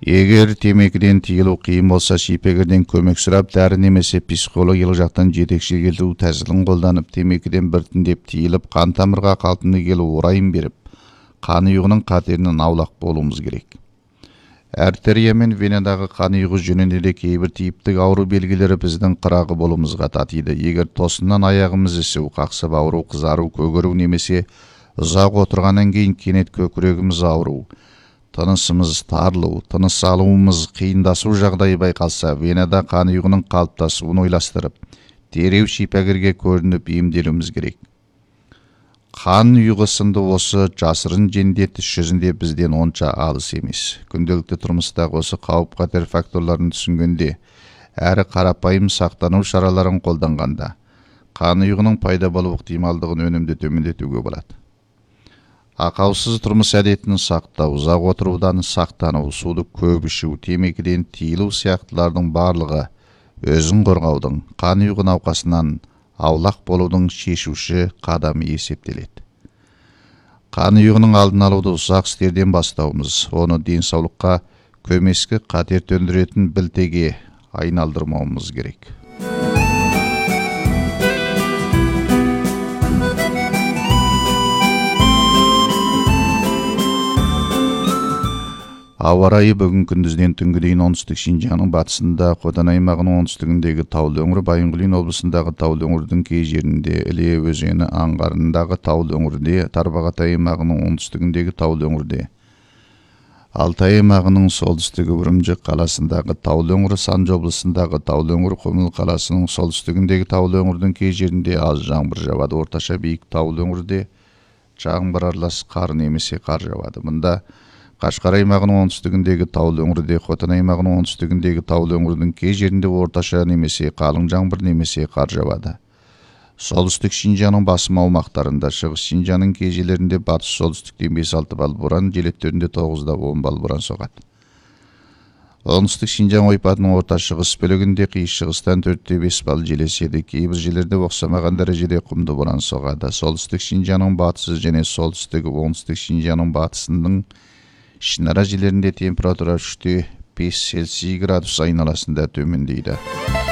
Егер темекіден тыйылу қиын болса, шипегерден көмек сұрап, дәрі немесе психологиялық жақтан жетекшілік ету тәсілін қолданып, темекіден біртіндеп тыйылып, қан тамырға қалпына келу орайын беріп, қан ұйығының қатерінен аулақ болуымыз керек. Артерия мен венадағы қан ұйығы жөнінде де кейбір типтік ауру белгілері біздің қырағы болуымызға татиды. Егер тосыннан аяғымыз ісу, қақсып ауру, қызару, көгеру немесе ұзақ отырғаннан кейін кенет көкірегіміз ауру, тынысымыз тарылу, тыныс алуымыз қиындасу жағдайы байқалса, венада қан ұйығының қалыптасуын ойластырып, дереу шипагерге көрініп емделуіміз керек. Қан ұйығы сынды осы жасырын жендет іс жүзінде бізден онша алыс емес. Күнделікті тұрмыстағы осы қауіп-қатер факторларын түсінгенде, әрі қарапайым сақтану шараларын қолданғанда, қан ұйығының пайда болу ықтималдығын өнімді төмендетуге болады. Ақаусыз тұрмыс әдетін сақтау, ұзақ отырудан сақтану, суды көп ішу, темекіден тыйылу сияқтылардың барлығы өзін қорғаудың, қан ұйығы науқасынан аулақ болудың шешуші қадамы есептеледі. Қан ұйығының алдын алуды ұсақ істерден бастауымыз, оны денсаулыққа көмескі қатер төндіретін білтеге айналдырмауымыз керек. Ауа райы бүгін күндізден түнгі дейін оңтүстік Шинжаңның батысында, Хотан аймағының оңтүстігіндегі таулы өңір, Байынғұлин облысындағы таулы өңірдің кей жерінде, Іле өзені аңғарындағы таулы өңірде, Тарбағатай аймағының оңтүстігіндегі таулы өңірде, Алтай аймағының солтүстігі Үрімжі қаласындағы таулы өңір, Санжы облысындағы таулы өңір, Құмыл қаласының солтүстігіндегі таулы өңірдің кей жерінде аз жаңбыр жауады. Орташа биік таулы өңірде жаңбыр аралас қар немесе қар жауады. Мұнда Қашқар аймағының оңтүстігіндегі таулы өңірде, Хотан аймағының оңтүстігіндегі таулы өңірдің кей жерінде орташа немесе қалың жаңбыр немесе қар жауады. Солтүстік Шинжаңның басым аумақтарында, шығыс Шинжаңның кей жерлерінде, батыс солтүстіктен 5-6 балл боран, желектерінде 9-10 балл боран соғады. Оңтүстік Шинжаң ойпатының орта шығыс бөлігінде қиыс шығыстан 4-5 балл жел еседі. Кейбір жерлерде оқсамаған дәрежеде құмды боран соғады. Солтүстік Шинжаңның батысы және солтүстігі оңтүстік Шинжаңның батысының ішінара жерлерінде температура 3-5 Цельсий градус айналасында төмендейді.